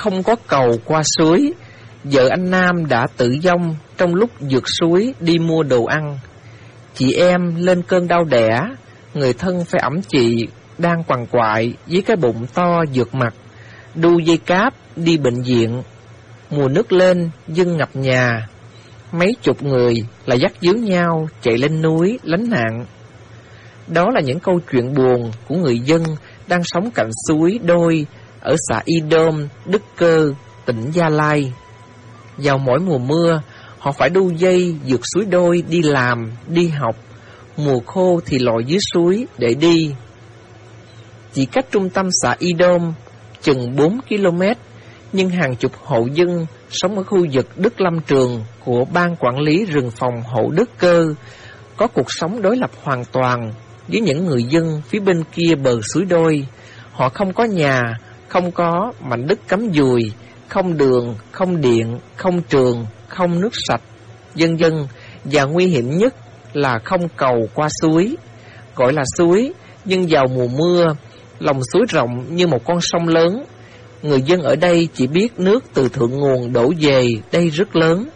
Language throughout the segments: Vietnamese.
không có cầu qua suối. Vợ anh Nam đã tự vong trong lúc vượt suối đi mua đồ ăn. Chị em lên cơn đau đẻ, người thân phải ẵm chị đang quằn quại với cái bụng to vượt mặt, đu dây cáp đi bệnh viện. Mùa nước lên, dân ngập nhà. Mấy chục người là dắt díu nhau chạy lên núi lánh nạn. Đó là những câu chuyện buồn của người dân đang sống cạnh suối Đôi ở xã Y Đôm, Đức Cơ, tỉnh Gia Lai. Vào mỗi mùa mưa, họ phải đu dây vượt suối Đôi đi làm, đi học. Mùa khô thì lội dưới suối để đi. Chỉ cách trung tâm xã Y Đôm chừng 4 km, nhưng hàng chục hộ dân sống ở khu vực Đức Lâm Trường của Ban Quản lý Rừng phòng hộ Đức Cơ có cuộc sống đối lập hoàn toàn với những người dân phía bên kia bờ suối Đôi. Họ không có nhà, không có mảnh đất cắm dùi, không đường, không điện, không trường, không nước sạch, vân vân, và nguy hiểm nhất là không cầu qua suối. Gọi là suối, nhưng vào mùa mưa, lòng suối rộng như một con sông lớn. Người dân ở đây chỉ biết nước từ thượng nguồn đổ về đây rất lớn.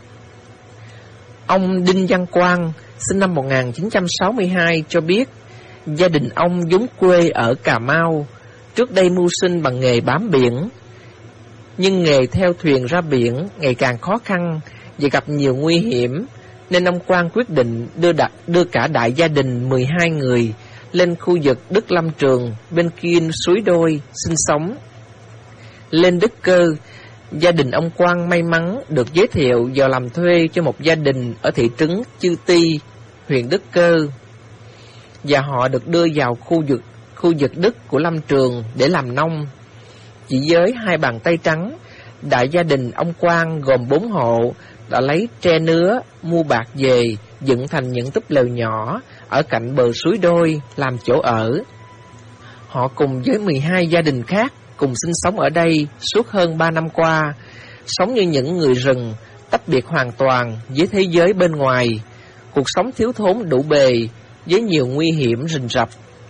Ông Đinh Văn Quang, sinh năm 1962 cho biết, gia đình ông vốn quê ở Cà Mau, trước đây mưu sinh bằng nghề bám biển. Nhưng nghề theo thuyền ra biển ngày càng khó khăn và gặp nhiều nguy hiểm, nên ông Quang quyết định đưa cả đại gia đình 12 người lên khu vực Đức Lâm Trường bên kia suối Đôi sinh sống. Lên Đức Cơ, gia đình ông Quang may mắn được giới thiệu vào làm thuê cho một gia đình ở thị trấn Chư Ti, huyện Đức Cơ, và họ được đưa vào khu vực đất của Lâm Trường để làm nông. Chỉ với 2 bàn tay trắng, đại gia đình ông Quang gồm 4 hộ đã lấy tre nứa, mua bạc về, dựng thành những túp lều nhỏ ở cạnh bờ suối Đôi làm chỗ ở. Họ cùng với 12 gia đình khác cùng sinh sống ở đây suốt hơn 3 năm qua, sống như những người rừng, tách biệt hoàn toàn với thế giới bên ngoài. Cuộc sống thiếu thốn đủ bề, với nhiều nguy hiểm rình rập.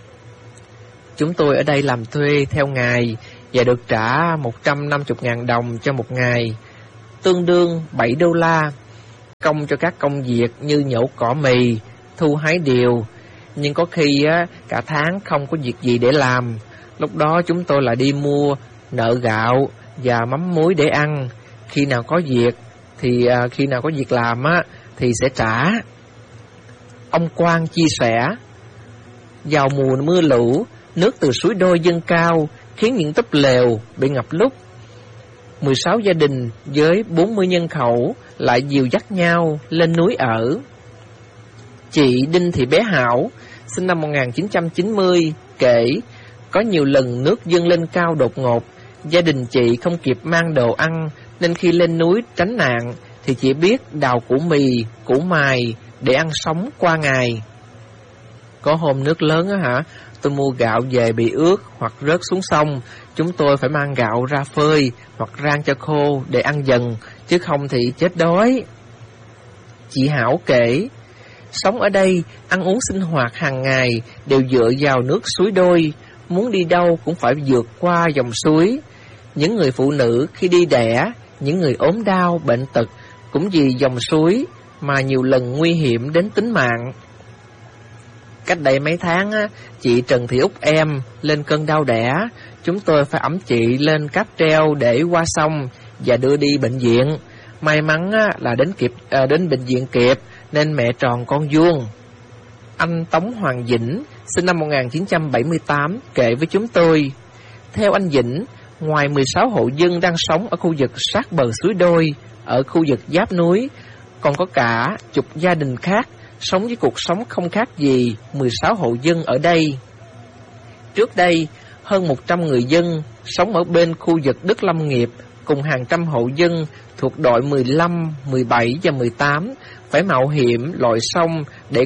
Chúng tôi ở đây làm thuê theo ngày và được trả 150.000 đồng cho một ngày, tương đương 7 đô la. Công cho các công việc như nhổ cỏ mì, thu hái điều, nhưng có khi cả tháng không có việc gì để làm. Lúc đó chúng tôi lại đi mua nợ gạo và mắm muối để ăn. Khi nào có việc làm thì sẽ trả. Ông Quang chia sẻ, vào mùa mưa lũ, nước từ suối Đôi dâng cao khiến những túp lều bị ngập lụt. 16 gia đình với 40 nhân khẩu lại dìu dắt nhau lên núi ở. Chị Đinh Thị Bé Hảo, sinh năm 1990, kể có nhiều lần nước dâng lên cao đột ngột, gia đình chị không kịp mang đồ ăn, nên khi lên núi tránh nạn thì chỉ biết đào củ mì, củ mài để ăn sống qua ngày. Có hôm nước lớn tôi mua gạo về bị ướt hoặc rớt xuống sông, chúng tôi phải mang gạo ra phơi hoặc rang cho khô để ăn dần, chứ không thì chết đói. Chị Hảo kể, sống ở đây, ăn uống sinh hoạt hàng ngày đều dựa vào nước suối Đôi, muốn đi đâu cũng phải vượt qua dòng suối. Những người phụ nữ khi đi đẻ, những người ốm đau, bệnh tật cũng vì dòng suối mà nhiều lần nguy hiểm đến tính mạng. Cách đây mấy tháng, chị Trần Thị Úc em lên cơn đau đẻ, chúng tôi phải ẵm chị lên cáp treo để qua sông và đưa đi bệnh viện. May mắn là đến bệnh viện kịp nên mẹ tròn con vuông. Anh Tống Hoàng Vĩnh, sinh năm 1978, kể với chúng tôi, theo anh Vĩnh, ngoài 16 hộ dân đang sống ở khu vực sát bờ suối Đôi, ở khu vực giáp núi, còn có cả chục gia đình khác sống với cuộc sống không khác gì 16 hộ dân ở đây. Trước đây, hơn 100 người dân sống ở bên khu vực đất lâm nghiệp cùng hàng trăm hộ dân thuộc đội 15, 17 và 18 phải mạo hiểm lội sông để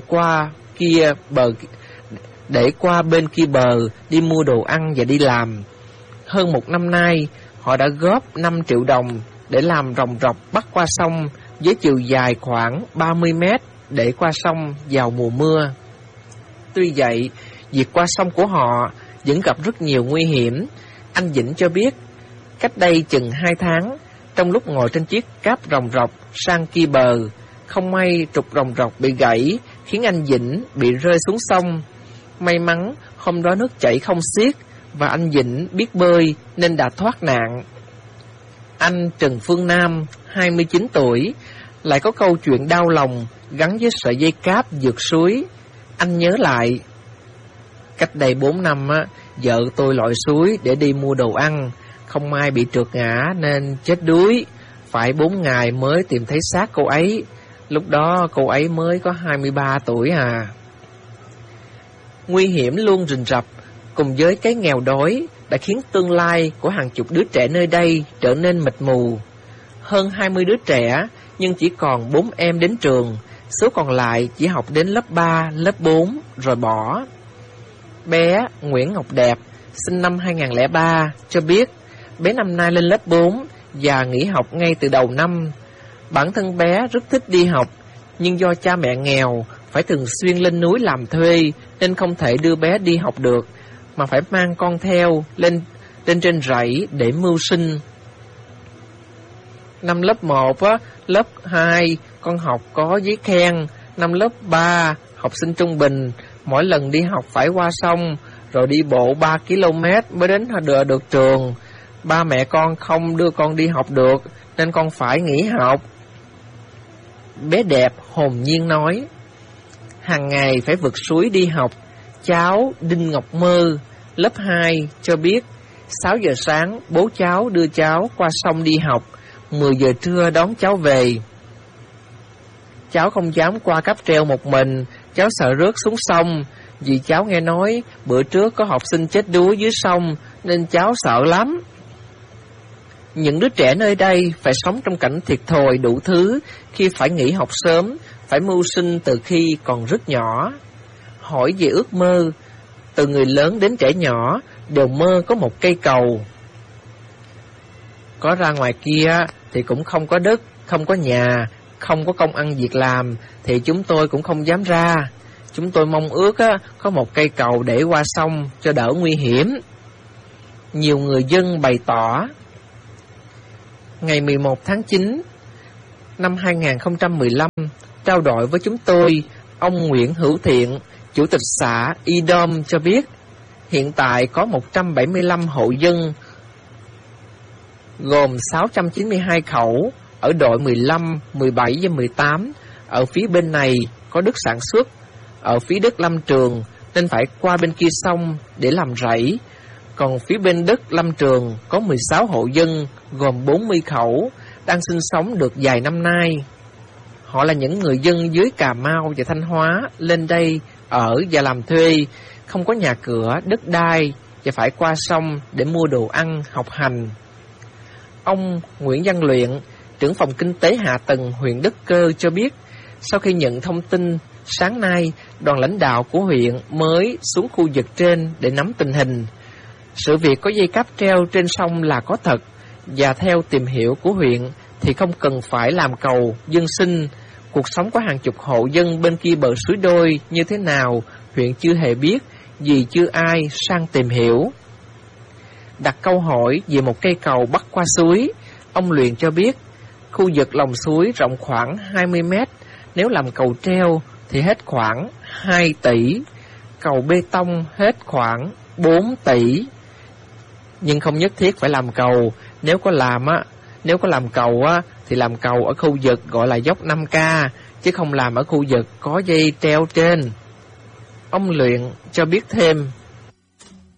qua bên kia bờ đi mua đồ ăn và đi làm. Hơn một năm nay, họ đã góp 5 triệu đồng để làm ròng rọc bắc qua sông với chiều dài khoảng 30 mét để qua sông vào mùa mưa. Tuy vậy, việc qua sông của họ vẫn gặp rất nhiều nguy hiểm. Anh Vĩnh cho biết, Cách đây chừng 2 tháng, trong lúc ngồi trên chiếc cáp rồng rọc sang kia bờ, không may trục rồng rọc bị gãy, khiến anh Vĩnh bị rơi xuống sông. May mắn hôm đó nước chảy không xiết, và anh Vĩnh biết bơi nên đã thoát nạn. Anh Trần Phương Nam, 29 tuổi, lại có câu chuyện đau lòng gắn với sợi dây cáp vượt suối. Anh nhớ lại, cách đây 4 năm, vợ tôi lội suối để đi mua đồ ăn, không may bị trượt ngã nên chết đuối, phải 4 ngày mới tìm thấy xác cô ấy. Lúc đó cô ấy mới có 23 tuổi à. Nguy hiểm luôn rình rập, cùng với cái nghèo đói đã khiến tương lai của hàng chục đứa trẻ nơi đây trở nên mịt mù. Hơn 20 đứa trẻ, nhưng chỉ còn 4 em đến trường, số còn lại chỉ học đến lớp 3, lớp 4 rồi bỏ. Bé Nguyễn Ngọc Đẹp, sinh năm 2003, cho biết bé năm nay lên lớp 4 và nghỉ học ngay từ đầu năm. Bản thân bé rất thích đi học, nhưng do cha mẹ nghèo, phải thường xuyên lên núi làm thuê nên không thể đưa bé đi học được, mà phải mang con theo lên trên rẫy để mưu sinh. Năm lớp 1, lớp 2 con học có giấy khen, năm lớp 3 học sinh trung bình, mỗi lần đi học phải qua sông, rồi đi bộ 3 km mới đến được trường. Ba mẹ con không đưa con đi học được nên con phải nghỉ học. Bé Đẹp hồn nhiên nói, hàng ngày phải vượt suối đi học. Cháu Đinh Ngọc Mơ, lớp 2, cho biết 6 giờ sáng bố cháu đưa cháu qua sông đi học, 10 giờ trưa đón cháu về. Cháu không dám qua cáp treo một mình, cháu sợ rớt xuống sông, vì cháu nghe nói bữa trước có học sinh chết đuối dưới sông nên cháu sợ lắm. Những đứa trẻ nơi đây phải sống trong cảnh thiệt thòi đủ thứ khi phải nghỉ học sớm, phải mưu sinh từ khi còn rất nhỏ. Hỏi về ước mơ, từ người lớn đến trẻ nhỏ đều mơ có một cây cầu. Có ra ngoài kia thì cũng không có đất, không có nhà, không có công ăn việc làm thì chúng tôi cũng không dám ra. Chúng tôi mong ước có một cây cầu để qua sông cho đỡ nguy hiểm. Nhiều người dân bày tỏ. Ngày 11 tháng 9 năm 2015, trao đổi với chúng tôi, ông Nguyễn Hữu Thiện, Chủ tịch xã Y Đom cho biết, hiện tại có 175 hộ dân, gồm 692 khẩu, ở đội 15, 17 và 18. Ở phía bên này có đất sản xuất, ở phía đất lâm trường nên phải qua bên kia sông để làm rẫy. Còn phía bên đất lâm trường có 16 hộ dân, gồm 40 khẩu, đang sinh sống được vài năm nay. Họ là những người dân dưới Cà Mau và Thanh Hóa lên đây ở và làm thuê, không có nhà cửa, đất đai và phải qua sông để mua đồ ăn, học hành. Ông Nguyễn Văn Luyện, trưởng phòng kinh tế hạ tầng huyện Đức Cơ cho biết, sau khi nhận thông tin, sáng nay đoàn lãnh đạo của huyện mới xuống khu vực trên để nắm tình hình. Sự việc có dây cáp treo trên sông là có thật, và theo tìm hiểu của huyện thì không cần phải làm cầu dân sinh. Cuộc sống của hàng chục hộ dân bên kia bờ suối Đôi như thế nào huyện chưa hề biết, vì chưa ai sang tìm hiểu. Đặt câu hỏi về một cây cầu bắc qua suối, ông Luyện cho biết khu vực lòng suối rộng khoảng 20 mét, nếu làm cầu treo thì hết khoảng 2 tỷ, cầu bê tông hết khoảng 4 tỷ. Nhưng không nhất thiết phải làm cầu, nếu có làm cầu thì làm cầu ở khu vực gọi là dốc 5K, chứ không làm ở khu vực có dây treo trên. Ông Luyện cho biết thêm.